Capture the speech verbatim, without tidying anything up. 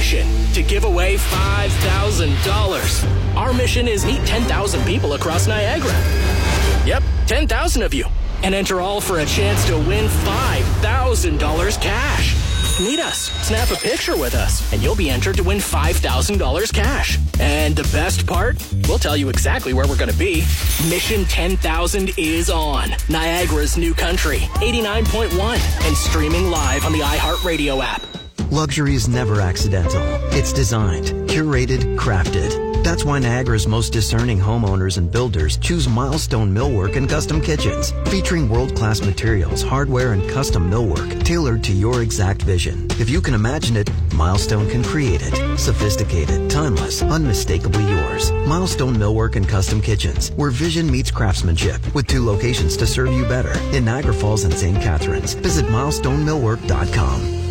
mission to give away five thousand dollars. Our mission is meet ten thousand people across Niagara. Yep, ten thousand of you. And enter all for a chance to win five thousand dollars cash. Meet us, snap a picture with us, and you'll be entered to win five thousand dollars cash. And the best part? We'll tell you exactly where we're going to be. Mission ten thousand is on Niagara's new country, eighty-nine point one, and streaming live on the iHeartRadio app. Luxury is never accidental. It's designed, curated, crafted. That's why Niagara's most discerning homeowners and builders choose Milestone Millwork and Custom Kitchens, featuring world-class materials, hardware, and custom millwork tailored to your exact vision. If you can imagine it, Milestone can create it. Sophisticated, timeless, unmistakably yours. Milestone Millwork and Custom Kitchens, where vision meets craftsmanship, with two locations to serve you better, in Niagara Falls and Saint Catharines. Visit milestone millwork dot com.